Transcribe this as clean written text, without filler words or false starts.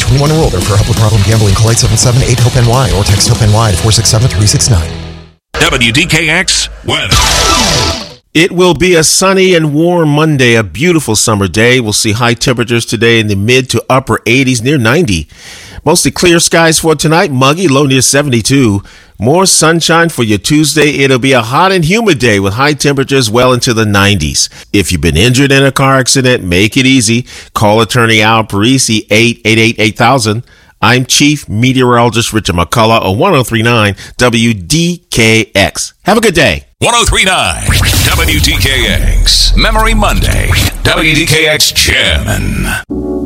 21 enrolled or per Help with Problem Gambling. Call 877-8-HOPE-NY or text HOPE-NY to 467-369. WDKX weather. It will be a sunny and warm Monday, a beautiful summer day. We'll see high temperatures today in the mid to upper 80s, near 90. Mostly clear skies for tonight, muggy, low near 72. More sunshine for your Tuesday. It'll be a hot and humid day with high temperatures well into the 90s. If you've been injured in a car accident, make it easy. Call attorney Al Parisi, 888-8000. I'm Chief Meteorologist Richard McCullough on 1039 WDKX. Have a good day. 1039 WDKX. Memory Monday. WDKX Chairman.